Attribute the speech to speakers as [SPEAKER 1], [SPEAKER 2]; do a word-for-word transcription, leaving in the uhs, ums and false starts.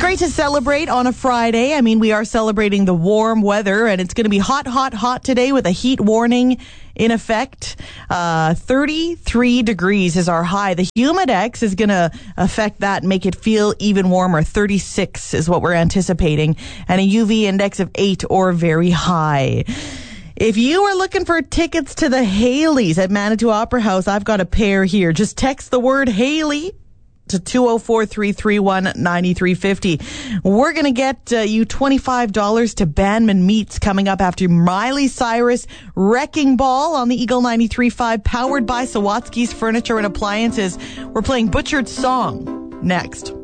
[SPEAKER 1] great to celebrate on a Friday. I mean, we are celebrating the warm weather, and it's going to be hot, hot, hot today with a heat warning in effect. Uh, thirty-three degrees is our high. The Humidex is going to affect that and make it feel even warmer. thirty-six is what we're anticipating, and a U V index of eight or very high. If you are looking for tickets to the Haleys at Manitou Opera House, I've got a pair here. Just text the word Haley to two oh four, three three one, nine three five oh. We're going to get uh, you twenty-five dollars to Bandman Meats coming up after Miley Cyrus Wrecking Ball on the Eagle ninety-three point five, powered by Sawatsky's Furniture and Appliances. We're playing Butchered Song next.